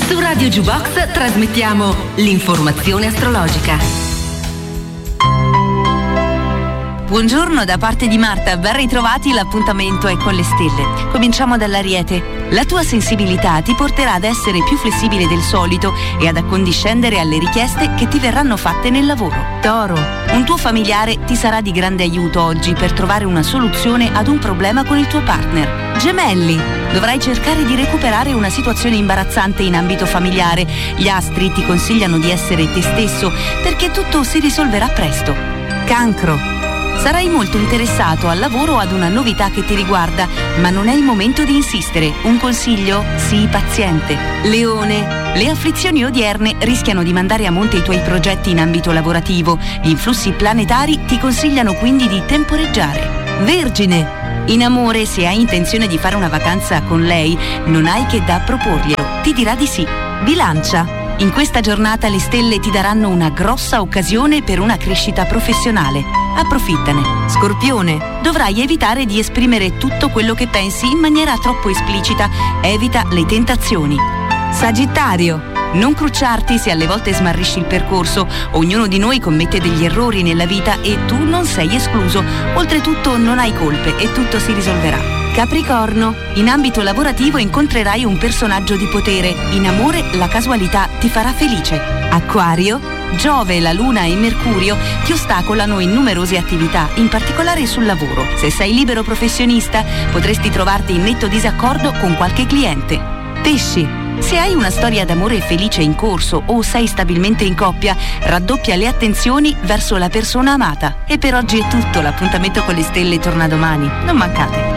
Su Radio Jukebox trasmettiamo l'informazione astrologica. Buongiorno da parte di Marta, ben ritrovati, l'appuntamento è con le stelle. Cominciamo dall'Ariete. La tua sensibilità ti porterà ad essere più flessibile del solito e ad accondiscendere alle richieste che ti verranno fatte nel lavoro. Toro, un tuo familiare ti sarà di grande aiuto oggi per trovare una soluzione ad un problema con il tuo partner. Gemelli, dovrai cercare di recuperare una situazione imbarazzante in ambito familiare. Gli astri ti consigliano di essere te stesso perché tutto si risolverà presto. Cancro, sarai molto interessato al lavoro o ad una novità che ti riguarda, ma non è il momento di insistere. Un consiglio? Sii paziente. Leone, le afflizioni odierne rischiano di mandare a monte i tuoi progetti in ambito lavorativo. Gli influssi planetari ti consigliano quindi di temporeggiare. Vergine, in amore, se hai intenzione di fare una vacanza con lei, non hai che da proporglielo. Ti dirà di sì. Bilancia, in questa giornata le stelle ti daranno una grossa occasione per una crescita professionale. Approfittane. Scorpione, dovrai evitare di esprimere tutto quello che pensi in maniera troppo esplicita. Evita le tentazioni. Sagittario, non crucciarti se alle volte smarrisci il percorso. Ognuno di noi commette degli errori nella vita e tu non sei escluso. Oltretutto non hai colpe e tutto si risolverà. Capricorno, in ambito lavorativo incontrerai un personaggio di potere. In amore la casualità ti farà felice. Acquario, Giove, la Luna e Mercurio ti ostacolano in numerose attività, in particolare sul lavoro. Se sei libero professionista, potresti trovarti in netto disaccordo con qualche cliente. Pesci, se hai una storia d'amore felice in corso o sei stabilmente in coppia, raddoppia le attenzioni verso la persona amata. E per oggi è tutto, l'appuntamento con le stelle torna domani. Non mancate.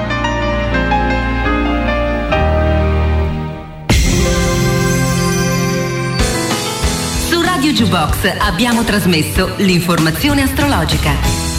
Radio Jukebox abbiamo trasmesso l'informazione astrologica.